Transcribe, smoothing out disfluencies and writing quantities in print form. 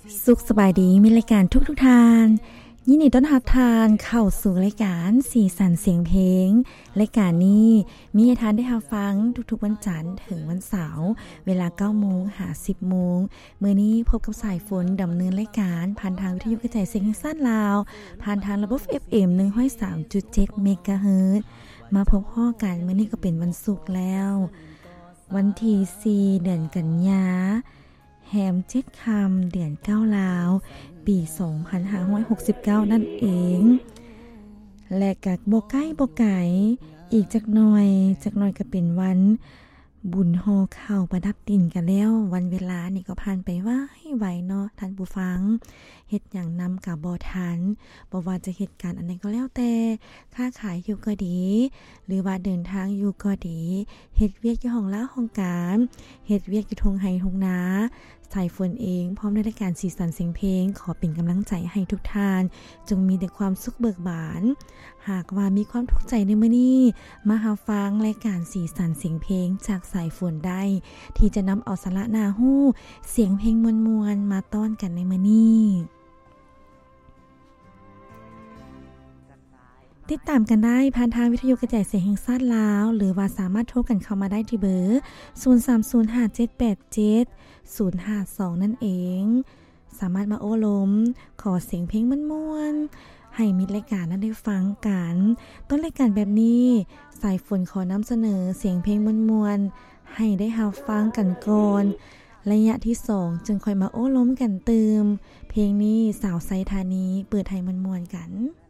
สุขสบายดีมีรายการทุกทานยินดีต้อนรับทานเข้าสู่รายการสีสันเสียงเพลงรายการนี้มีให้ทานได้รับฟังทุกๆวันจันทร์ถึงวันเสาร์เวลา 9:00 นหา 10:00 นมื้อนี้พบกับสายฝนดำเนินรายการผ่านทางวิทยุกระจายเสียงแห่งชาติลาวผ่านทางระบบ FM 103.7 เมกะเฮิรตซ์มาพบพ้อกันมื้อนี้ก็เป็นวันศุกร์แล้ววันที่4เดือนกันยาแฮม7ค่ำเดือน9ลาวปี2569นั่นเองและก็บ่ใกล้บ่ไกลอีกจักหน่อยก็เป็นวันบุญฮอข้าวประดับดินกันแล้ววันเวลานี่ก็ผ่านไปไวเนาะท่านผู้ฟังเฮ็ดหยังนำก็บ่ทันบ่ว่าจะเหตุการณ์อันใดก็แล้วแต่ค้าขายอยู่ก็ดีหรือว่าเดินทางอยู่ก็ดีเฮ็ดเวียกอยู่ห้องลาห้องการเฮ็ดเวียกอยู่ทงไห้ทงนาสายฝนเองพร้อมในรายการสีสันเสียงเพลงขอเป็นกำลังใจให้ทุกท่านจงมีแต่ความสุขเบิกบานหากว่ามีความทุกข์ใจในมื้อนี้มาหาฟังรายการสีสันเสียงเพลงจากสายฝนได้ที่จะนำเอาสาระน่าฮู้เสียงเพลงมวลๆมาต้อนกันในมื้อนี้ติดตามกันได้ผ่านทางวิทยุกระจายเสียงแห่งชาติลาวหรือว่าสามารถโทรกันเข้ามาได้ที่เบอร์0305787052นั่นเองสามารถมาโอ้ลมขอเสียงเพลงม่วนๆให้มิตรรายการนั้นได้ฟังกันต้นรายการแบบนี้สายฝนขอนำเสนอเสียงเพลงม่วนๆให้ได้รับฟังกันก่อนระยะที่2จึงค่อยมาโอ้ล้มกันเติมเพลงนี้สาวไซธานีเปิดให้ม่วนๆกัน